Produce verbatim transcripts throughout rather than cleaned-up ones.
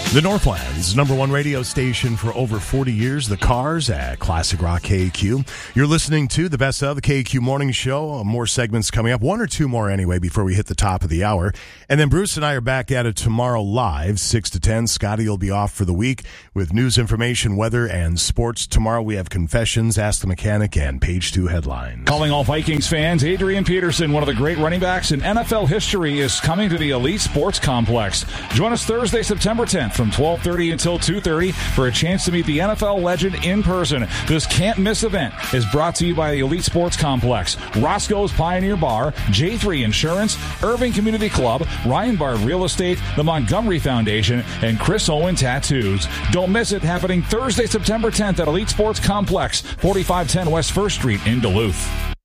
The Northland's number one radio station for over forty years, The Cars at Classic Rock K A Q. You're listening to the best of the K A Q Morning Show. More segments coming up, one or two more anyway, before we hit the top of the hour. And then Bruce and I are back at it tomorrow live, six to ten. Scotty will be off for the week with news, information, weather, and sports. Tomorrow we have Confessions, Ask the Mechanic, and Page two headlines. Calling all Vikings fans, Adrian Peterson, one of the great running backs in N F L history, is coming to the Elite Sports Complex. Join us Thursday, September tenth from twelve thirty until two thirty for a chance to meet the N F L legend in person. This can't-miss event is brought to you by the Elite Sports Complex, Roscoe's Pioneer Bar, J three Insurance, Irving Community Club, Ryan Bard Real Estate, the Montgomery Foundation, and Chris Owen Tattoos. Don't miss it, happening Thursday, September tenth at Elite Sports Complex, forty-five ten West First Street in Duluth.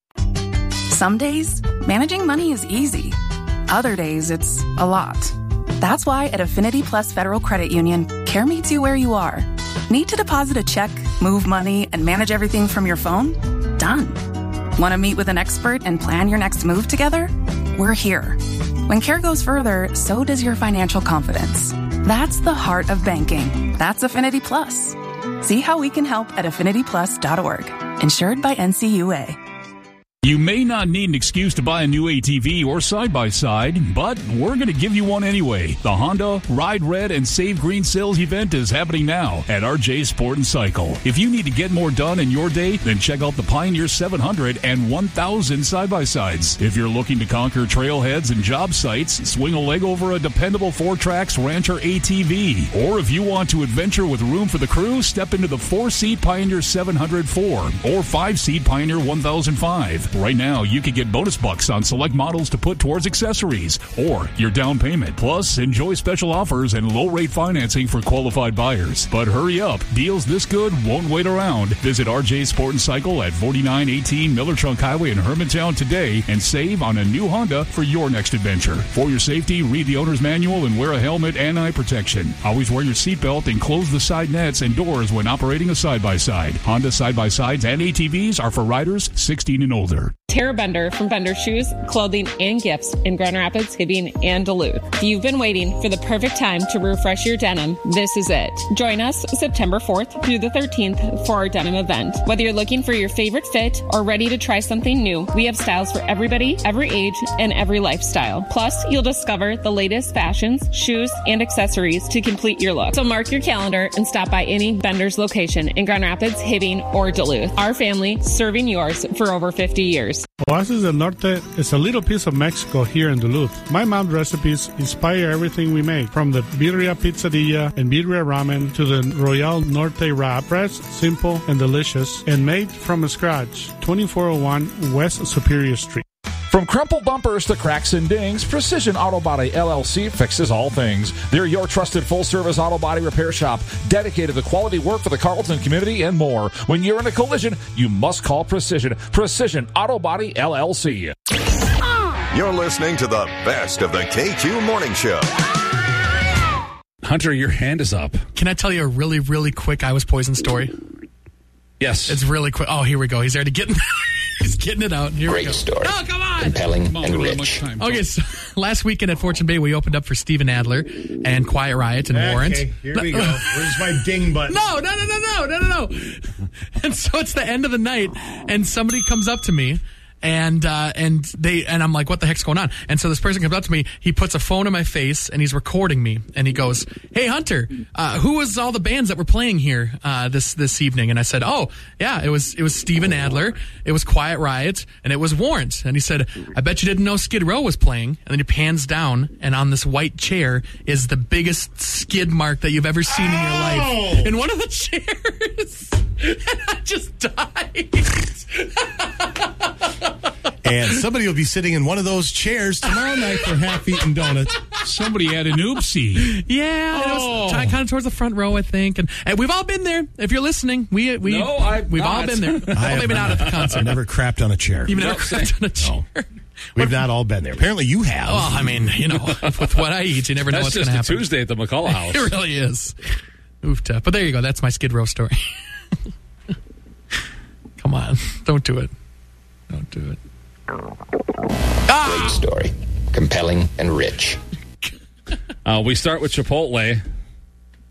Some days, managing money is easy. Other days, it's a lot. That's why at Affinity Plus Federal Credit Union, care meets you where you are. Need to deposit a check, move money, and manage everything from your phone? Done. Want to meet with an expert and plan your next move together? We're here. When care goes further, so does your financial confidence. That's the heart of banking. That's Affinity Plus. See how we can help at affinity plus dot org. Insured by N C U A. You may not need an excuse to buy a new A T V or side-by-side, but we're going to give you one anyway. The Honda Ride Red and Save Green sales event is happening now at R J Sport and Cycle. If you need to get more done in your day, then check out the Pioneer seven hundred and one thousand side-by-sides. If you're looking to conquer trailheads and job sites, swing a leg over a dependable four-tracks Rancher A T V. Or if you want to adventure with room for the crew, step into the four-seat Pioneer seven hundred four or five-seat Pioneer one thousand five. Right now, you can get bonus bucks on select models to put towards accessories or your down payment. Plus, enjoy special offers and low-rate financing for qualified buyers. But hurry up. Deals this good won't wait around. Visit R J Sport and Cycle at forty-nine eighteen Miller Trunk Highway in Hermantown today and save on a new Honda for your next adventure. For your safety, read the owner's manual and wear a helmet and eye protection. Always wear your seatbelt and close the side nets and doors when operating a side-by-side. Honda side-by-sides and A T Vs are for riders sixteen and older. Tara Bender from Bender Shoes, Clothing, and Gifts in Grand Rapids, Hibbing, and Duluth. If you've been waiting for the perfect time to refresh your denim, this is it. Join us September fourth through the thirteenth for our denim event. Whether you're looking for your favorite fit or ready to try something new, we have styles for everybody, every age, and every lifestyle. Plus, you'll discover the latest fashions, shoes, and accessories to complete your look. So mark your calendar and stop by any Bender's location in Grand Rapids, Hibbing, or Duluth. Our family serving yours for over fifty years. Oasis del Norte is a little piece of Mexico here in Duluth. My mom's recipes inspire everything we make, from the birria pizzadilla and birria ramen to the Royal Norte wrap. Fresh, simple, and delicious, and made from scratch. twenty-four oh one West Superior Street. From crumpled bumpers to cracks and dings, Precision Auto Body L L C fixes all things. They're your trusted full-service auto body repair shop, dedicated to quality work for the Carlton community and more. When you're in a collision, you must call Precision. Precision Auto Body L L C. You're listening to the best of the K Q Morning Show. Hunter, your hand is up. Can I tell you a really, really quick I Was Poisoned story? Yes. It's really quick. Oh, here we go. He's already getting He's getting it out. Here Great we go. story. Oh, come on. Compelling on, and rich. Okay, so last weekend at Fortune Bay, we opened up for Steven Adler and Quiet Riot and okay, Warrant. Here we go. Where's my ding button? No, no, no, no, no, no, no, no. And so it's the end of the night, and somebody comes up to me. And, uh, and they, and I'm like, what the heck's going on? And so this person comes up to me, he puts a phone in my face and he's recording me and he goes, hey Hunter, uh, who was all the bands that were playing here, uh, this, this evening? And I said, oh yeah, it was, it was Steven Adler, it was Quiet Riot, and it was Warrant. And he said, I bet you didn't know Skid Row was playing. And then he pans down and on this white chair is the biggest skid mark that you've ever seen in your life. In one of the chairs. And I just died. And somebody will be sitting in one of those chairs tomorrow night for half-eaten donuts. Somebody had an oopsie. Yeah, oh. it was kind of towards the front row, I think. And, and we've all been there. If you're listening, we we no, I've we've not. all been there. Well, maybe not at the concert. I've never crapped on a chair. You've never crapped on a chair. No. We've not all been there. Apparently, you have. Well, I mean, you know, with what I eat, you never know That's what's going to happen. That's just a Tuesday at the McCullough House. It really is. Oof, tough. But there you go. That's my Skid Row story. Come on, don't do it. Don't do it. Ah! Great story. Compelling and rich. Uh, we start with Chipotle.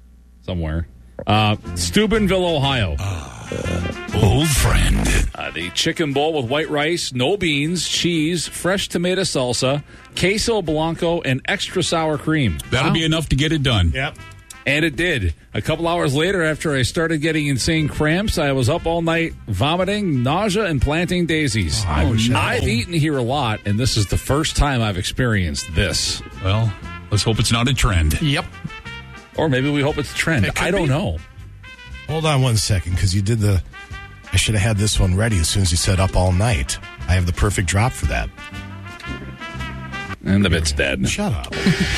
somewhere. Uh, Steubenville, Ohio. Old friend. Uh, the chicken bowl with white rice, no beans, cheese, fresh tomato salsa, queso blanco, and extra sour cream. That'll Wow. be enough to get it done. Yep. And it did. A couple hours later, after I started getting insane cramps, I was up all night vomiting, nausea, and planting daisies. Oh, I wish I- I've eaten here a lot, and this is the first time I've experienced this. Well, let's hope it's not a trend. Yep. Or maybe we hope it's a trend. It could I don't be. know. Hold on one second, because you did the. I should have had this one ready as soon as you said up all night. I have the perfect drop for that. And the bit's dead. Shut up.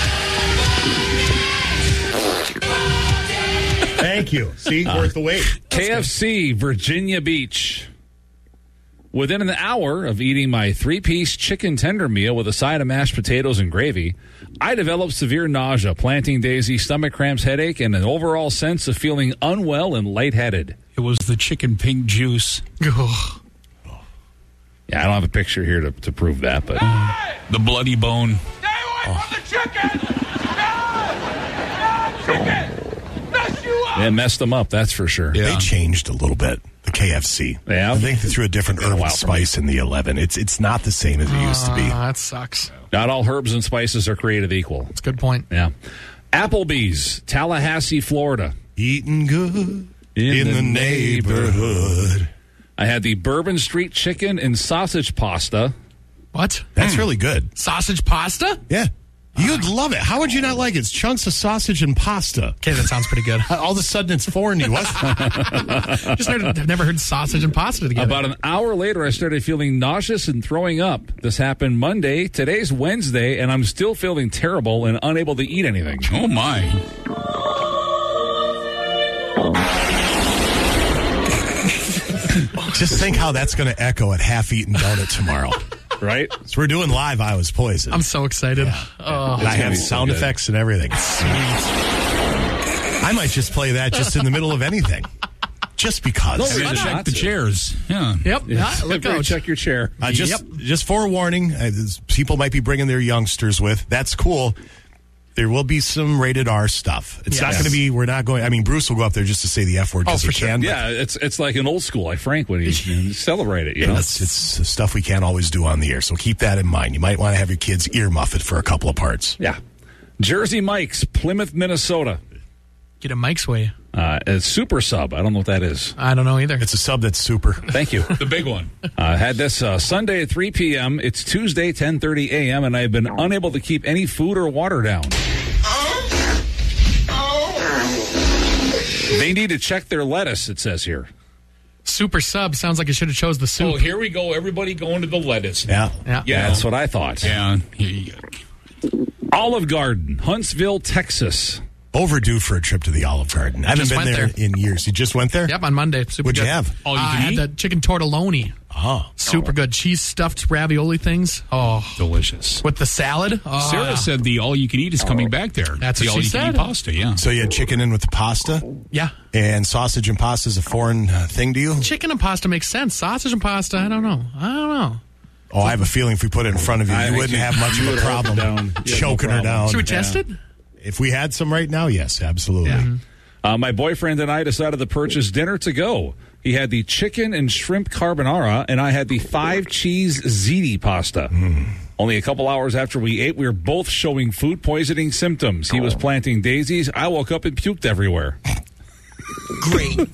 Thank you. See, worth the wait. K F C, Virginia Beach. Within an hour of eating my three-piece chicken tender meal with a side of mashed potatoes and gravy, I developed severe nausea, planting daisy, stomach cramps, headache, and an overall sense of feeling unwell and lightheaded. It was the chicken pink juice. Ugh. Yeah, I don't have a picture here to, to prove that, but The bloody bone. Stay away from the chicken! No! No, chicken! Mess you up! it messed them up, that's for sure. They changed a little bit. The K F C. Yeah? I think they threw a different Been a herb while and for me. spice in the eleven. It's it's not the same as it used to be. Uh, that sucks. Not all herbs and spices are created equal. That's a good point. Yeah. Applebee's, Tallahassee, Florida. Eating good in, the neighborhood. I had the Bourbon Street chicken and sausage pasta. What? That's really good. Sausage pasta? Yeah. You'd love it. How would you not like it? It's chunks of sausage and pasta. Okay, that sounds pretty good. All of a sudden, it's foreign to you. What? Just heard, I've never heard sausage and pasta together. About an hour later, I started feeling nauseous and throwing up. This happened Monday. Today's Wednesday, and I'm still feeling terrible and unable to eat anything. Oh, my. Just think how that's going to echo at Half-Eaten Donut tomorrow. Right? So we're doing live I Was Poison. I'm so excited. Oh, And I have be so sound good. effects and everything. I might just play that just in the middle of anything. Just because. No, And then Why check not? the chairs. Yeah. yep. Yeah, look Everybody out. check your chair. Uh, just, just forewarning, uh, this- people might be bringing their youngsters with. That's cool. There will be some rated R stuff. It's not Yes. going to be, we're not going, I mean, Bruce will go up there just to say the F word because Oh, he for sure. can. but Yeah, it's it's like an old school, like Frank when he you celebrate it, you know? It's, it's stuff we can't always do on the air. So keep that in mind. You might want to have your kids earmuff it for a couple of parts. Yeah. Jersey Mike's, Plymouth, Minnesota. Get a Mike's way. Uh, a super sub. I don't know what that is. I don't know either. It's a sub that's super. Thank you. The big one. I uh, had this uh, Sunday at three p.m. It's Tuesday, ten thirty a.m., and I've been unable to keep any food or water down. They need to check their lettuce, it says here. Super sub sounds like you should have chose the soup. Oh, here we go. Everybody going to the lettuce. Yeah. yeah. Yeah, that's what I thought. Yeah. Here you go. Olive Garden, Huntsville, Texas. Overdue for a trip to the Olive Garden. I haven't Just been went there, there. in years. You just went there? Yep, on Monday. Super What'd you good. have? All you Uh, I can had eat? the chicken tortelloni. Oh. Super good. Cheese stuffed ravioli things. Oh, Delicious. with the salad. Oh, Sarah said the all you can eat is coming back there. That's the what all she you can said. eat pasta, yeah. So you had chicken in with the pasta? yeah. And sausage and pasta is a foreign uh, thing to you? Chicken and pasta makes sense. Sausage and pasta, I don't know. I don't know. Oh, I have a feeling if we put it in front of you, I you think wouldn't you- have much you of a would hold problem it down. You have no choking her problem. down. Should we test it? If we had some right now, yes, absolutely. Yeah. Uh, my boyfriend and I decided to purchase dinner to go. He had the chicken and shrimp carbonara, and I had the five cheese ziti pasta. Mm. Only a couple hours after we ate, we were both showing food poisoning symptoms. He was planting daisies. I woke up and puked everywhere. Great